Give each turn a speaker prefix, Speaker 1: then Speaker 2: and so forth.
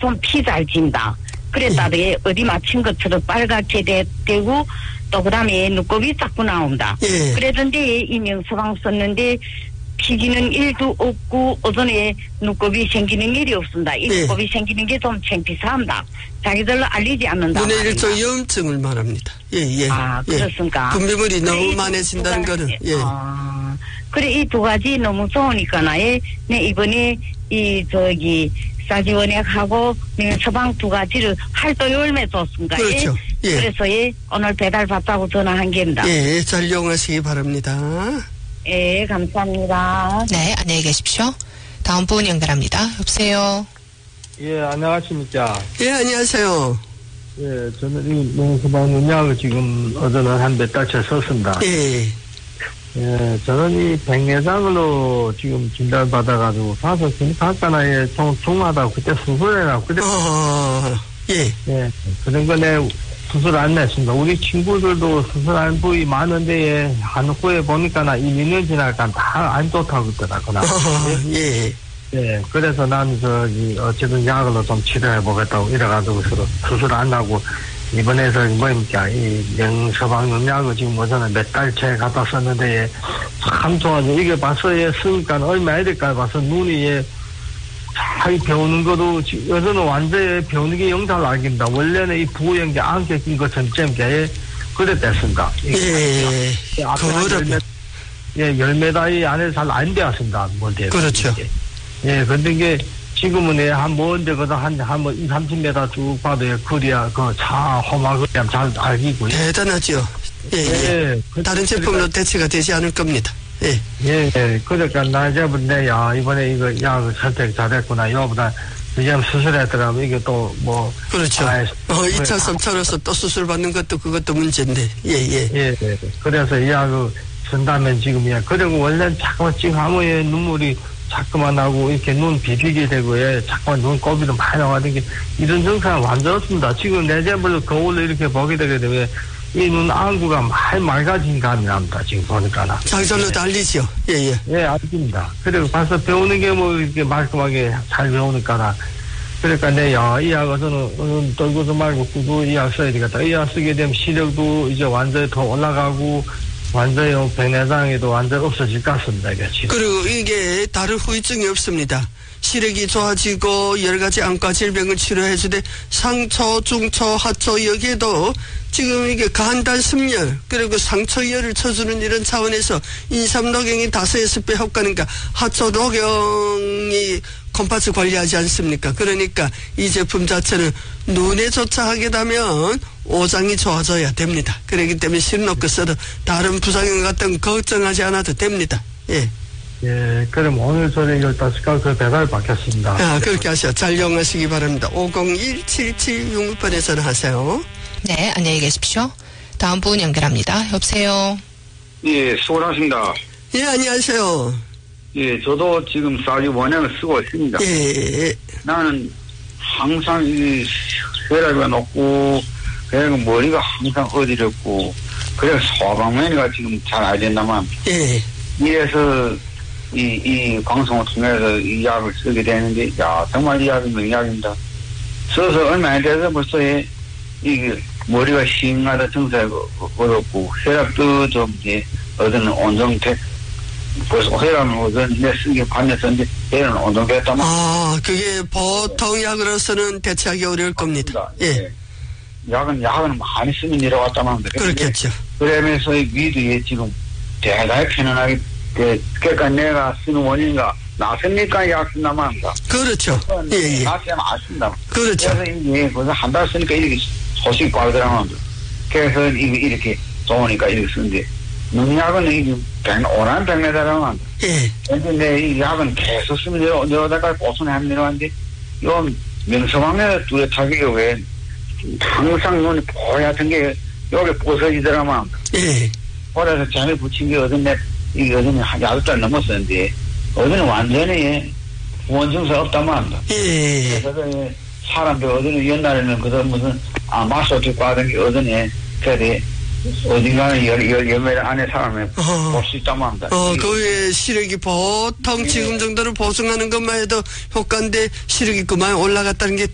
Speaker 1: 좀 피 잘 진다. 그랬다더니 어디 맞힌 것처럼 빨갛게 되고 또 그다음에 눈곱이 자꾸 나온다. 그러던데 이 명서방 썼는데 피기는 일도 없고 오전에 눈곱이 생기는 일이 없습니다. 이 눈곱이 생기는 게 좀 창피합니다. 자기들로 알리지 않는다.
Speaker 2: 눈의 일조 염증을 말합니다.
Speaker 1: 아, 그렇습니까?
Speaker 2: 분비물이 너무 많아진다는 거는.
Speaker 1: 그래 이 두 가지 너무 좋으니까 네 이번에 싸지원액하고 서방 두 가지를 할도 열매 줬습니다.
Speaker 2: 그렇죠.
Speaker 1: 그래서 오늘 배달 받자고 전화한 겁니다.
Speaker 2: 잘 이용하시기 바랍니다.
Speaker 1: 감사합니다.
Speaker 3: 네, 안녕히 계십시오. 다음 분 연결합니다. 여보세요.
Speaker 4: 안녕하십니까.
Speaker 2: 안녕하세요.
Speaker 4: 저는 이 명서방 농약을 지금 어제는 한 몇 달째 썼습니다. 저는 이 백내장으로 지금 진단을 받아가지고 가서 clinic학과나에 종하다고 그때 수술해라고 그때 그런 거내 수술 안 냈습니다. 우리 친구들도 수술한 부위 많은데 한 후에 보니까 이 2년 지나니까 다 안 좋다고 그러더라고요. 그래서 난 어쨌든 약으로 좀 치료해보겠다고 이래가지고 수술 안 하고 이번에서 뭡니까 이 명서방 약을 지금 우선은 몇 달째 갖다 썼는데 참 좋아져. 이게 봐서 쓰니까 얼마나 될까 봐서 눈이 잘 배우는 것도 여기는 완전히 배우는 게 영상을 알긴다. 원래는 이 부연계 게 안개 낀 것처럼 잼게 그랬댔습니다.
Speaker 2: 그러면
Speaker 4: 10m 이 안에 잘 안 되었습니다.
Speaker 2: 그렇죠.
Speaker 4: 근데 이게 지금은 한 먼데거든 한 30m 쭉 봐도 거리야 차 험하고 잘 알기고.
Speaker 2: 대단하죠. 다른 제품으로 대체가 되지 않을 겁니다.
Speaker 4: 그러니까 나 이제부터 이번에 이거 약을 선택 잘했구나. 이거보다 이제 수술했더라면 이게 또
Speaker 2: 그렇죠. 2차 3차로서 또 수술 받는 것도 그것도 문제인데.
Speaker 4: 그래서 이 약을 쓴다면 지금이야. 그리고 원래는 자꾸만 지금 아무에 눈물이 자꾸만 나고 이렇게 눈 비비게 되고 자꾸만 눈곱이도 많이 나가는 게 이런 증상은 완전 없습니다. 지금 내재물로 거울로 이렇게 보게 되게 되면 이 눈 안구가 많이 맑아진 감이 납니다. 지금 보니까.
Speaker 2: 장선로 달리죠.
Speaker 4: 알립니다. 그리고 가서 배우는 게 이렇게 말끔하게 잘 배우니까. 그러니까 이 약은 저는 떨고서 말고 꾸도 이 약 써야 되겠다. 이 약 쓰게 되면 시력도 이제 완전히 더 올라가고 완전히 백내장에도 완전 없어질 것 같습니다.
Speaker 2: 그리고 이게 다른 후유증이 없습니다. 시력이 좋아지고 여러 가지 안과 질병을 치료해주되 상처, 중처, 하처 여기에도 지금 이게 간단 습열 그리고 상처열을 쳐주는 이런 차원에서 인삼녹용이 5-6배 효과니까 하처 녹용이 컴파스 관리하지 않습니까? 그러니까 이 제품 자체는 눈에 조차 하게 되면 오장이 좋아져야 됩니다. 그렇기 때문에 실놓고 써도 다른 부작용 같은 거 걱정하지 않아도 됩니다.
Speaker 4: 그럼 오늘 저녁 15시까지 그 배달 받겠습니다.
Speaker 2: 그렇게 하셔. 잘 이용하시기 바랍니다. 501-7766번에 전화하세요.
Speaker 3: 네, 안녕히 계십시오. 다음 분 연결합니다. 여보세요.
Speaker 5: 수고하십니다.
Speaker 2: 안녕하세요.
Speaker 5: 저도 지금 싸지원액을 쓰고 있습니다. 나는 항상 이 혈압이 높고, 그리고 머리가 항상 어지럽고, 그래서 소화방면이가 지금 잘 안 된다만, 이래서 이 방송을 통해서 이 약을 쓰게 되는데, 정말 이 약이 명약입니다. 써서 얼마 안 돼서 벌써 이 머리가 싱하다 증세가 어렵고, 혈압도 좀 어제는 온정돼. 벌써 혈압은 어제는 내 쓰기 반년 썼는데, 얘는 온정됐다만.
Speaker 2: 그게 보통 약으로서는 대체하기 어려울 겁니다.
Speaker 5: 약은 많이 쓰면 내려왔다만.
Speaker 2: 그렇겠죠.
Speaker 5: 그러면서 위도 지금 대단히 편안하게, 그러니까 내가 쓰는 원인가, 나서니까 약 쓴다만 한다.
Speaker 2: 그렇죠.
Speaker 5: 나서면 안 쓴다.
Speaker 2: 그렇죠.
Speaker 5: 그래서 이게 벌써 한 달 쓰니까 이렇게 소식이 빠르더라고요. 그래서 이렇게 좋으니까 이렇게 쓰는데, 농약은 이게 오란 백내장이라고 한다. 근데 이 약은 계속 쓰면 내려다가 보선에 하면 내려왔는데, 이건 명서방면에 뚜렷하게 왜 항상 눈이 뽀얗던 게 여기 부서지더라만. 그래서 전에 붙인 게 어제는 한 8달 넘었었는데 어제는 완전히 후원 증세 없다만 한다. 그래서 사람들 어제는 옛날에는 그저 무슨 마소 듣고 하던 게 어제는 그래 어딘가는 열매 안에 사람을 볼 수 있다만 한다.
Speaker 2: 그 외에 시력이 보통 지금 정도로 보증하는 것만 해도 효과인데 시력이 그만 올라갔다는 게